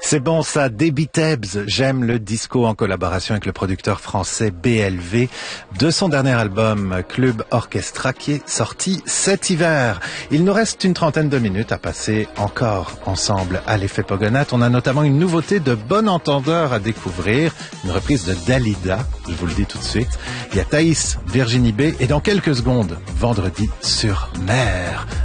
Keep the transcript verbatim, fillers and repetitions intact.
C'est bon ça, Debbie Tebbs, j'aime le disco en collaboration avec le producteur français B L V de son dernier album Club Orchestra qui est sorti cet hiver. Il nous reste une trentaine de minutes à passer encore ensemble à l'effet Pogonat. On a notamment une nouveauté de bon entendeur à découvrir, une reprise de Dalida, je vous le dis tout de suite. Il y a Thaïs, Virginie B et dans quelques secondes, Vendredi sur mer.